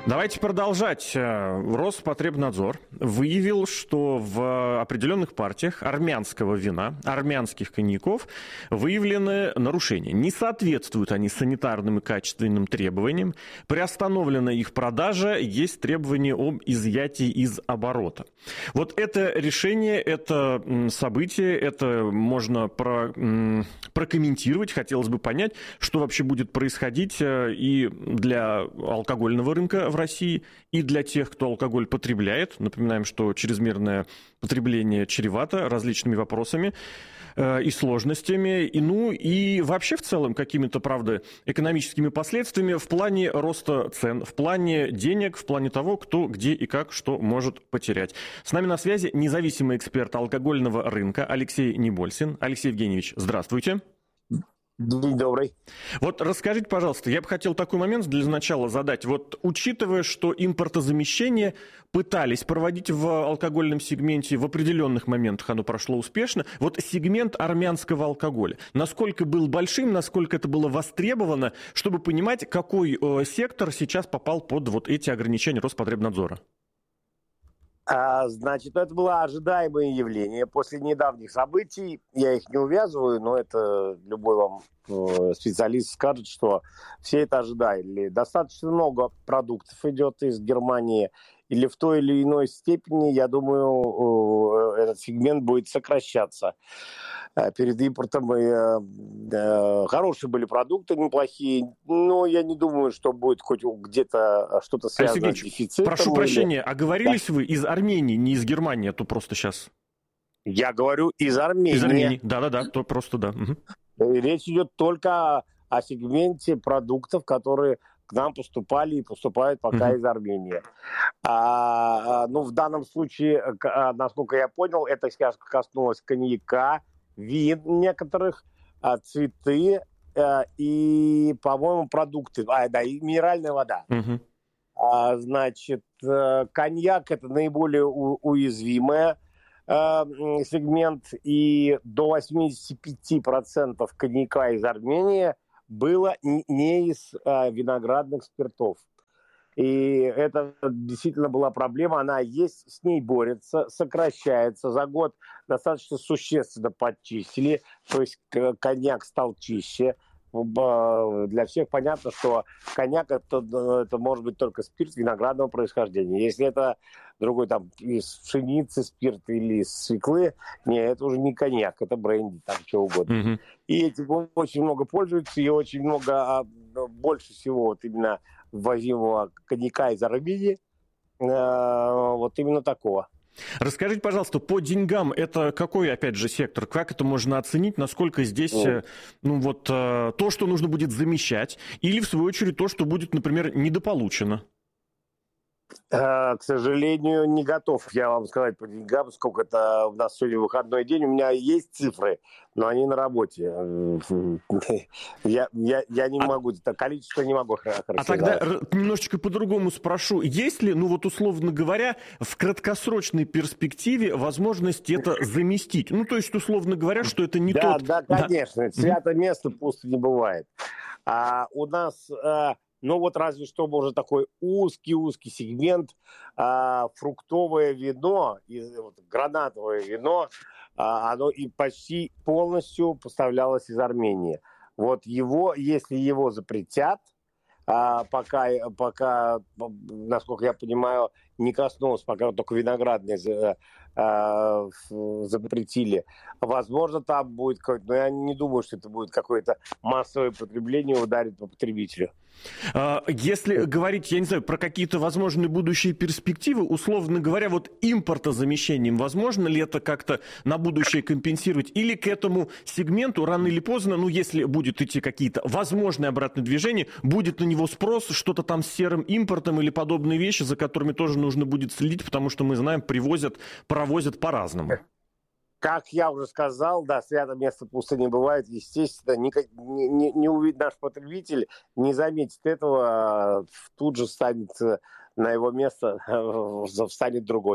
Давайте продолжать. Роспотребнадзор выявил, что в определенных партиях армянского вина, армянских коньяков выявлены нарушения. Не соответствуют они санитарным и качественным требованиям. Приостановлена их продажа, есть требования об изъятии из оборота. Вот это решение, это событие, это можно прокомментировать. Хотелось бы понять, что вообще будет происходить и для алкогольного рынка в России, и для тех, кто алкоголь потребляет. Напоминаем, что чрезмерное потребление чревато различными вопросами и сложностями, и вообще в целом какими-то, правда, экономическими последствиями в плане роста цен, в плане денег, в плане того, кто, где и как, что может потерять. С нами на связи независимый эксперт алкогольного рынка Алексей Небольсин. Алексей Евгеньевич, здравствуйте. День добрый. Вот расскажите, пожалуйста, я бы хотел такой момент для начала задать. Вот учитывая, что импортозамещение пытались проводить в алкогольном сегменте, в определенных моментах оно прошло успешно, вот сегмент армянского алкоголя, насколько был большим, насколько это было востребовано, чтобы понимать, какой сектор сейчас попал под вот эти ограничения Роспотребнадзора? Значит, это было ожидаемое явление после недавних событий. Я их не увязываю, но это любой вам специалист скажет, что все это ожидали. Достаточно много продуктов идет из Германии, или в той или иной степени, я думаю, этот сегмент будет сокращаться. Перед импортом хорошие были продукты, неплохие, но я не думаю, что будет хоть где-то что-то связано с дефицитом. Прошу прощения, оговорились вы из Армении, не из Германии, а то просто сейчас... Я говорю из Армении. Из Армении, да-да-да, то просто да. Угу. Речь идет только о сегменте продуктов, которые к нам поступали и поступают пока из Армении. В данном случае, насколько я понял, это сейчас коснулось коньяка, вин некоторых, цветы и, по-моему, продукты. И минеральная вода. Значит, коньяк – это наиболее уязвимый сегмент, и до 85% коньяка из Армении было не из виноградных спиртов. И это действительно была проблема, она есть, с ней борются, сокращается. За год достаточно существенно подчистили, то есть коньяк стал чище. Для всех понятно, что коньяк это может быть только спирт виноградного происхождения. Если это другой там из пшеницы спирт или из свеклы, нет, это уже не коньяк, это бренди, там что угодно. И этим очень много пользуются, и очень много, больше всего вот именно ввозимого коньяка из Армении, вот именно такого. Расскажите, пожалуйста, по деньгам это какой, опять же, сектор? Как это можно оценить? Насколько здесь то, что нужно будет замещать, или, в свою очередь, то, что будет, например, недополучено? К сожалению, не готов я вам сказать по деньгам, сколько это у нас сегодня выходной день. У меня есть цифры, но они на работе. Я не могу, это количество не могу характеризовать. А тогда немножечко по-другому спрошу. Есть ли, условно говоря, в краткосрочной перспективе возможность это заместить? То есть, условно говоря, что это не тот... Да, конечно. Свято место пусто не бывает. У нас... разве что может такой узкий сегмент, фруктовое вино, гранатовое вино, оно и почти полностью поставлялось из Армении. Вот если его запретят, пока, насколько я понимаю, не коснулось, пока только виноградные запретили. Возможно, там будет но я не думаю, что это будет какое-то массовое потребление, ударит по потребителю. Если говорить, я не знаю, про какие-то возможные будущие перспективы, условно говоря, вот импортозамещением, возможно ли это как-то на будущее компенсировать? Или к этому сегменту рано или поздно, если будет идти какие-то возможные обратные движения, будет на него спрос, что-то там с серым импортом или подобные вещи, за которыми тоже нужно будет следить, потому что мы знаем, провозят по-разному. Как я уже сказал, свято место пусто не бывает. Естественно, не увидит наш потребитель, не заметит этого, тут же встанет на его место, встанет другой.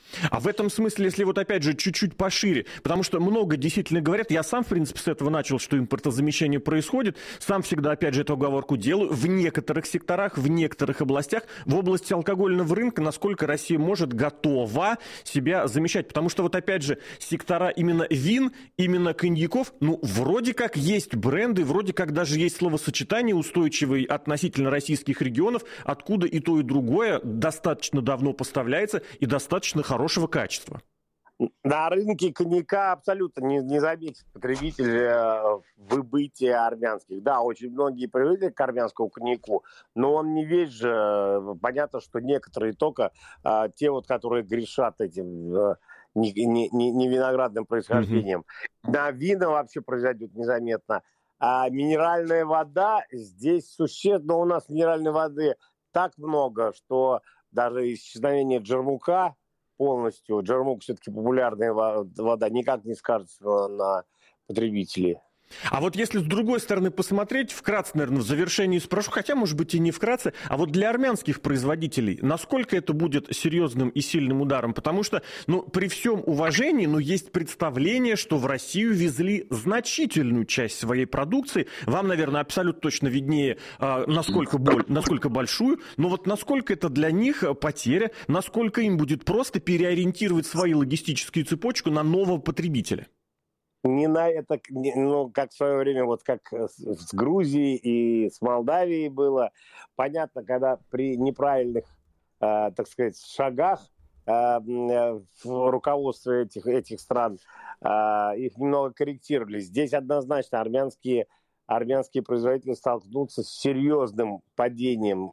А в этом смысле, если вот опять же чуть-чуть пошире, потому что много действительно говорят, я сам, в принципе, с этого начал, что импортозамещение происходит, сам всегда, опять же, эту оговорку делаю, в некоторых секторах, в некоторых областях, в области алкогольного рынка, насколько Россия может, готова себя замещать, потому что вот опять же, сектора именно вин, именно коньяков, ну, вроде как есть бренды, вроде как даже есть словосочетание устойчивое относительно российских регионов, откуда и то, и другое достаточно давно поставляется и достаточно хорошего качества. На рынке коньяка абсолютно не заметит потребитель выбытия армянских. Да, очень многие привыкли к армянскому коньяку, но он не весь же. Понятно, что некоторые только те, вот, которые грешат этим не виноградным происхождением. На вина вообще произойдет незаметно. А минеральная вода здесь существенно. У нас минеральной воды так много, что даже исчезновение джермука полностью, джермук все-таки популярная вода, никак не скажется на потребителей. А вот если с другой стороны посмотреть, вкратце, наверное, в завершении спрошу, хотя, может быть, и не вкратце, а вот для армянских производителей, насколько это будет серьезным и сильным ударом? Потому что, ну, при всем уважении, но есть представление, что в Россию везли значительную часть своей продукции. Вам, наверное, абсолютно точно виднее, насколько большую, но вот насколько это для них потеря, насколько им будет просто переориентировать свою логистическую цепочку на нового потребителя? Не на это, ну, как в свое время, вот как с Грузией и с Молдавией было. Понятно, когда при неправильных, так сказать, шагах в руководстве этих стран их немного корректировали. Здесь однозначно армянские производители столкнутся с серьезным падением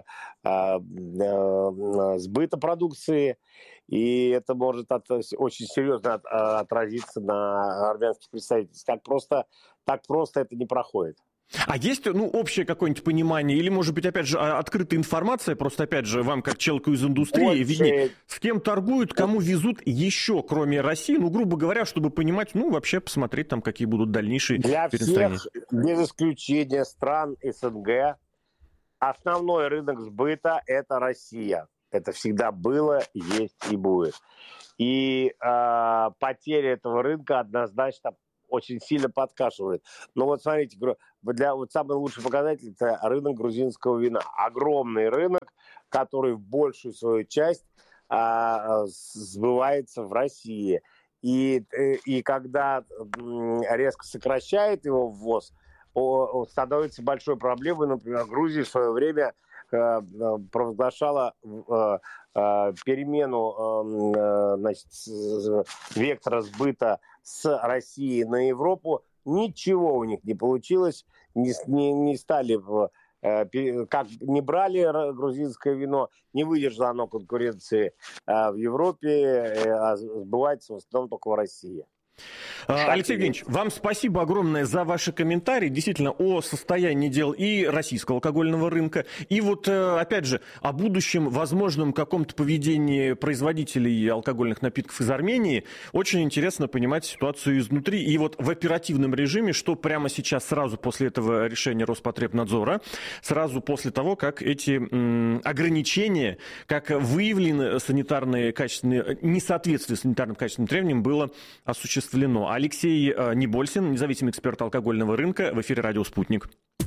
сбыта продукции, и это может очень серьезно отразиться на армянских представителях. Так просто это не проходит. А есть, ну, общее какое-нибудь понимание, или, может быть, опять же, открытая информация, просто, опять же, вам, как человеку из индустрии, виднее, с кем торгуют, кому везут еще, кроме России, ну, грубо говоря, чтобы понимать, ну, вообще посмотреть там, какие будут дальнейшие перестояния. Для всех, без исключения стран СНГ, основной рынок сбыта – это Россия. Это всегда было, есть и будет. И потеря этого рынка однозначно очень сильно подкашивает. Но вот смотрите, вот самый лучший показатель – это рынок грузинского вина. Огромный рынок, который в большую свою часть сбывается в России. И когда резко сокращает его ввоз, становится большой проблемой. Например, Грузия в свое время провозглашала перемену, значит, вектора сбыта с России на Европу. Ничего у них не получилось, не стали, как не брали грузинское вино, не выдержало оно конкуренции в Европе, а сбывается в основном только в России. Алексей Евгеньевич, вам спасибо огромное за ваши комментарии, действительно, о состоянии дел и российского алкогольного рынка, и вот, опять же, о будущем возможном каком-то поведении производителей алкогольных напитков из Армении. Очень интересно понимать ситуацию изнутри, и вот в оперативном режиме, что прямо сейчас, сразу после этого решения Роспотребнадзора, сразу после того, как эти ограничения, как выявлены санитарные качественные, несоответствие санитарным качественным требованиям было осуществлено. Алексей Небольсин, независимый эксперт алкогольного рынка, в эфире «Радио Спутник».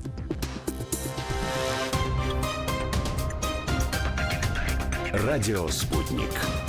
«Радио Спутник».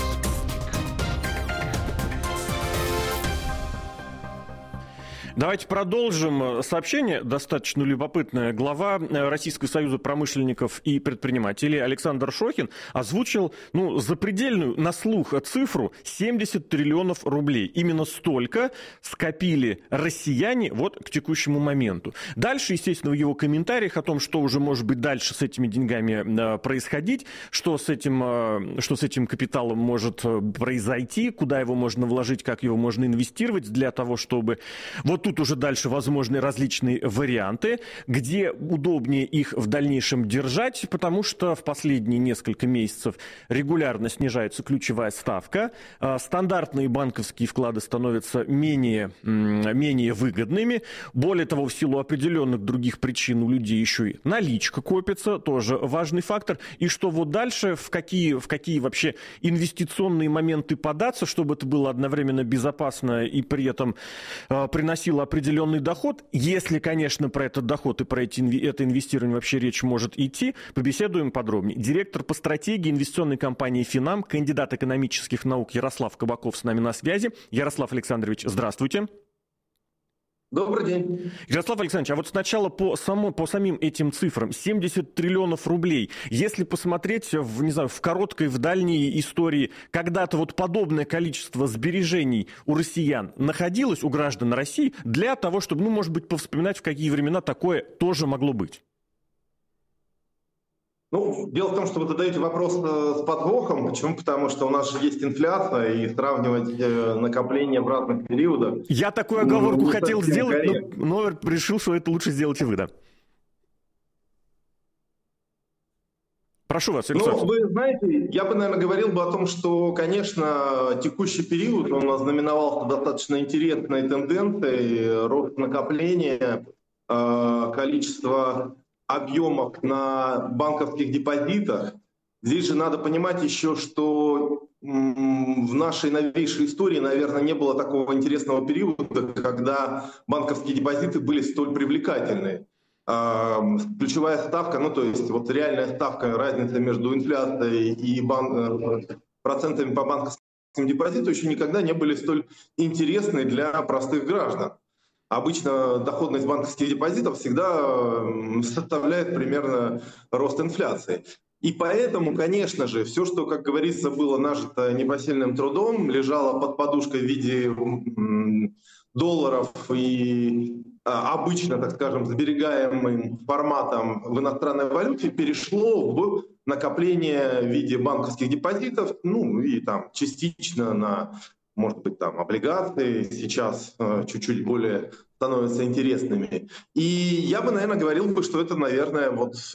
Давайте продолжим сообщение. Достаточно любопытное. Глава Российского союза промышленников и предпринимателей Александр Шохин озвучил запредельную на слух цифру 70 триллионов рублей. Именно столько скопили россияне вот к текущему моменту. Дальше, естественно, в его комментариях о том, что уже может быть дальше с этими деньгами происходить, что с этим капиталом может произойти, куда его можно вложить, как его можно инвестировать для того, чтобы... Вот тут уже дальше возможны различные варианты, где удобнее их в дальнейшем держать, потому что в последние несколько месяцев регулярно снижается ключевая ставка, стандартные банковские вклады становятся менее выгодными. Более того, в силу определенных других причин у людей еще и наличка копится, тоже важный фактор. И что вот дальше, в какие вообще инвестиционные моменты податься, чтобы это было одновременно безопасно и при этом приносило определенный доход. Если, конечно, про этот доход и про это инвестирование вообще речь может идти, побеседуем подробнее. Директор по стратегии инвестиционной компании «Финам», кандидат экономических наук Ярослав Кабаков с нами на связи. Ярослав Александрович, здравствуйте. Добрый день. Ярослав Александрович, а вот сначала по самим этим цифрам. 70 триллионов рублей. Если посмотреть в короткой, в дальней истории, когда-то вот подобное количество сбережений у россиян находилось, у граждан России, для того, чтобы, может быть, повспоминать, в какие времена такое тоже могло быть. Дело в том, что вы задаете вопрос с подвохом. Почему? Потому что у нас же есть инфляция, и сравнивать накопления в разных периодах... Я такую оговорку хотел сделать, но решил, что это лучше сделаете вы, да. Прошу вас, Александр. Вы знаете, я бы, наверное, говорил о том, что, конечно, текущий период, он ознаменовался достаточно интересной тенденцией, рост накопления, количество объемов на банковских депозитах. Здесь же надо понимать еще, что в нашей новейшей истории, наверное, не было такого интересного периода, когда банковские депозиты были столь привлекательны. Ключевая ставка, то есть вот реальная ставка, разница между инфляцией и процентами по банковским депозитам еще никогда не были столь интересны для простых граждан. Обычно доходность банковских депозитов всегда составляет примерно рост инфляции. И поэтому, конечно же, все, что, как говорится, было нажито непосильным трудом, лежало под подушкой в виде долларов и обычно, так скажем, сберегаемым форматом в иностранной валюте, перешло в накопление в виде банковских депозитов, и там частично на, может быть, там облигации сейчас чуть-чуть более становятся интересными. И я бы, наверное, говорил, что это, наверное,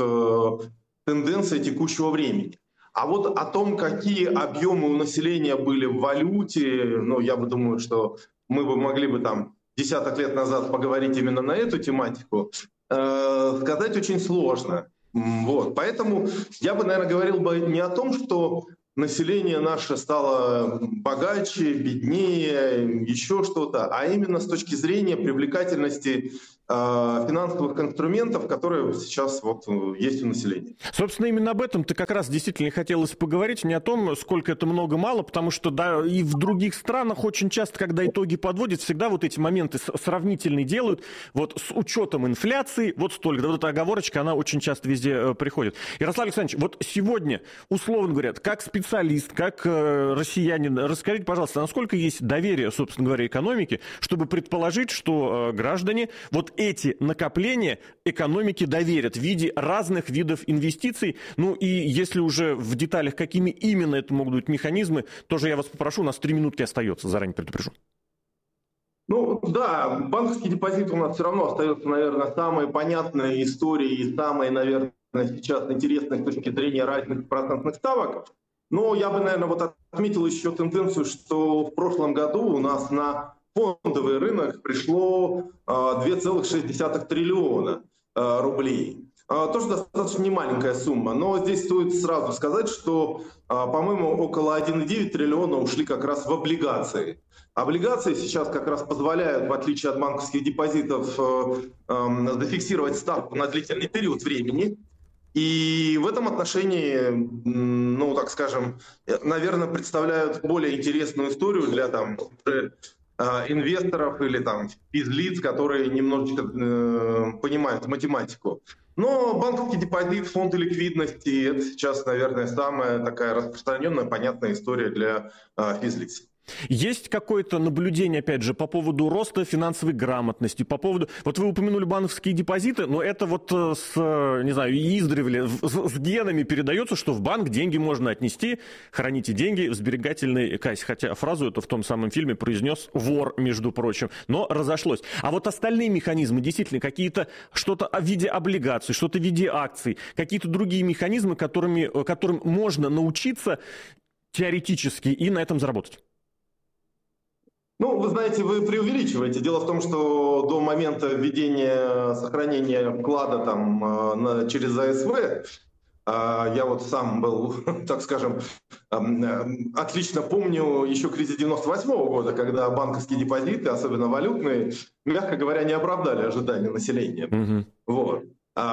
тенденция текущего времени. А вот о том, какие объемы у населения были в валюте, я бы думаю, что мы бы могли бы там десяток лет назад поговорить именно на эту тематику, сказать очень сложно. Поэтому я бы, наверное, говорил не о том, что население наше стало богаче, беднее, еще что-то, а именно с точки зрения привлекательности финансовых инструментов, которые сейчас есть у населения. Собственно, именно об этом-то как раз действительно хотелось поговорить, не о том, сколько это много-мало, потому что и в других странах очень часто, когда итоги подводят, всегда вот эти моменты сравнительные делают, с учетом инфляции, столько. Вот эта оговорочка, она очень часто везде приходит. Ярослав Александрович, сегодня, условно говоря, как специалист, как россиянин, расскажите, пожалуйста, насколько есть доверие, собственно говоря, экономике, чтобы предположить, что граждане эти накопления экономике доверят в виде разных видов инвестиций. И если уже в деталях, какими именно это могут быть механизмы, тоже я вас попрошу, у нас 3 минутки остается, заранее предупрежу. Да, банковский депозит у нас все равно остается, наверное, самой понятной историей и самой, наверное, сейчас интересной с точки зрения разных процентных ставок. Но я бы, наверное, отметил еще тенденцию, что в прошлом году у нас на фондовый рынок пришло 2,6 триллиона рублей. Тоже достаточно немаленькая сумма, но здесь стоит сразу сказать, что, по-моему, около 1,9 триллиона ушли как раз в облигации. Облигации сейчас как раз позволяют, в отличие от банковских депозитов, зафиксировать ставку на длительный период времени. И в этом отношении, так скажем, наверное, представляют более интересную историю для инвесторов или физлиц, которые немножечко понимают математику. Но банковский депозит, фонды ликвидности – это сейчас, наверное, самая такая распространенная, понятная история для физлиц. Есть какое-то наблюдение, опять же, по поводу роста финансовой грамотности, по поводу... Вот вы упомянули банковские депозиты, но это вот не знаю, издревле, с генами передается, что в банк деньги можно отнести, храните деньги в сберегательной кассе. Хотя фразу эту в том самом фильме произнес вор, между прочим, но разошлось. А вот остальные механизмы, действительно, какие-то, что-то в виде облигаций, что-то в виде акций, какие-то другие механизмы, которым можно научиться теоретически и на этом заработать. Ну, вы знаете, вы преувеличиваете. Дело в том, что до момента введения сохранения вклада там, через АСВ, я вот сам был, так скажем, отлично помню еще кризис 98-го года, когда банковские депозиты, особенно валютные, мягко говоря, не оправдали ожидания населения. Вот.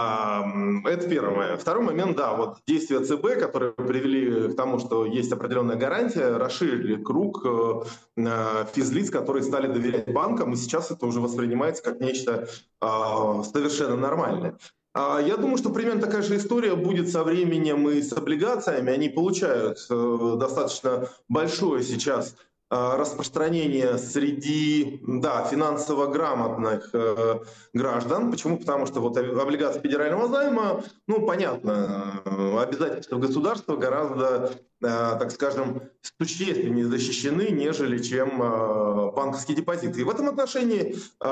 Это первое. Второй момент, да, вот действия ЦБ, которые привели к тому, что есть определенная гарантия, расширили круг физлиц, которые стали доверять банкам, и сейчас это уже воспринимается как нечто совершенно нормальное. Я думаю, что примерно такая же история будет со временем и с облигациями. Они получают достаточно большое сейчас распространение среди финансово грамотных граждан. Почему? Потому что вот облигации федерального займа, понятно, обязательства государства гораздо, так скажем, существеннее защищены, нежели чем банковские депозиты. И в этом отношении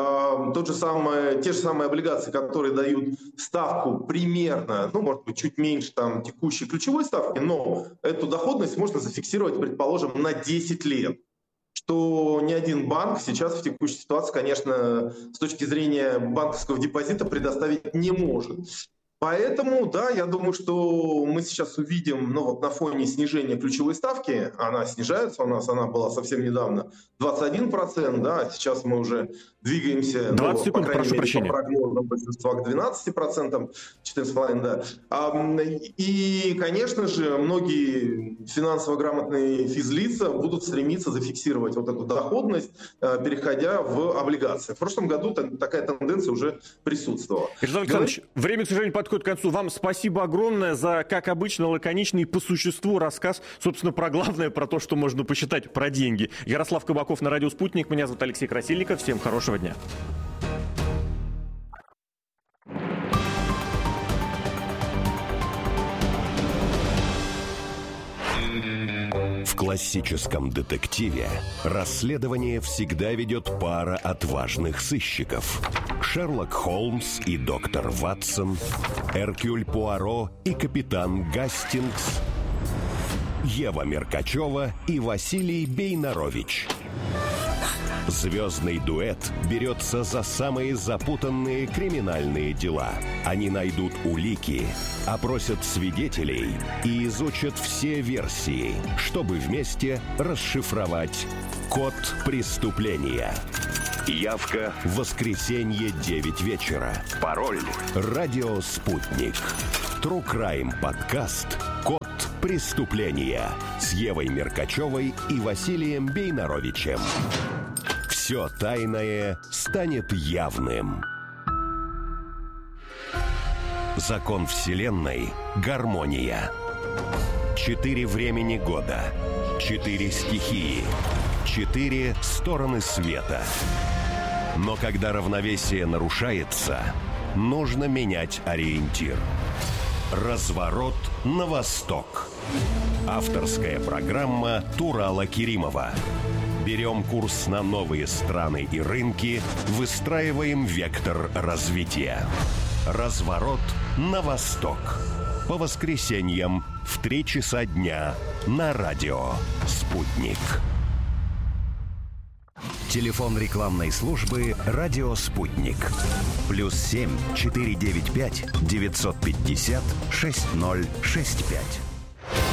те же самые облигации, которые дают ставку примерно, может быть, чуть меньше текущей ключевой ставки, но эту доходность можно зафиксировать, предположим, на 10 лет. Что ни один банк сейчас в текущей ситуации, конечно, с точки зрения банковского депозита предоставить не может. Поэтому, да, я думаю, что мы сейчас увидим, на фоне снижения ключевой ставки, она снижается у нас, она была совсем недавно 21%, да, а сейчас мы уже двигаемся, 20 секунд, прошу прощения, по прогнозам большинства к 12%, 14,5%, да. И, конечно же, многие финансово грамотные физлица будут стремиться зафиксировать вот эту доходность, переходя в облигации. В прошлом году такая тенденция уже присутствовала. Вячеслав Александрович, время, к сожалению, подходит к концу. Вам спасибо огромное за, как обычно, лаконичный и по существу рассказ, собственно, про главное, про то, что можно посчитать, про деньги. Ярослав Кабаков на радио «Спутник». Меня зовут Алексей Красильников. Всем хорошего дня. В классическом детективе расследование всегда ведет пара отважных сыщиков. Шерлок Холмс и доктор Ватсон, Эркюль Пуаро и капитан Гастингс, Ева Меркачева и Василий Бейнарович. Звездный дуэт берется за самые запутанные криминальные дела. Они найдут улики, опросят свидетелей и изучат все версии, чтобы вместе расшифровать код преступления. Явка в воскресенье 9 вечера. Пароль «Радио Спутник». True Crime подкаст «Код преступления» с Евой Меркачевой и Василием Бейнаровичем. Все тайное станет явным. Закон Вселенной – гармония. 4 времени года, 4 стихии, 4 стороны света. Но когда равновесие нарушается, нужно менять ориентир. Разворот на восток. Авторская программа Турала Керимова. Берем курс на новые страны и рынки, выстраиваем вектор развития. Разворот на восток. По воскресеньям в 3 часа дня на радио «Спутник». Телефон рекламной службы «Радио Спутник». +7 495 950 6065.